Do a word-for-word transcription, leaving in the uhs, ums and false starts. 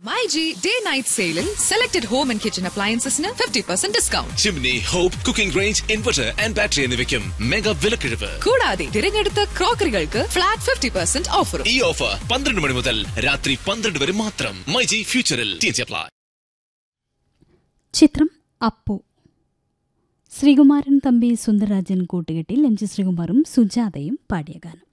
My G Day Night Sale selected home and kitchen appliances fifty percent discount. Chimney, Hope, Cooking Range, Inverter and Battery എന്നിവയ്ക്കും mega വിലക്കിഴിവ്. കൂടാതെ തിരഞ്ഞെടുത്ത ക്രോക്കറികൾക്ക് flat fifty percent ഓഫറും. ഈ offer പന്ത്രണ്ട് മണി മുതൽ രാത്രി പന്ത്രണ്ട് വരെ മാത്രം. മൈ ജി ഫ്യൂച്ചറിൽ ടിഎൻസി അപ്ലൈ. ചിത്രം അപ്പു. ശ്രീകുമാരൻ തമ്പി സുന്ദരരാജൻ കൂട്ടുകെട്ടിൽ എം ജി ശ്രീകുമാറും സുജാതയും പാടിയ ഗാനം.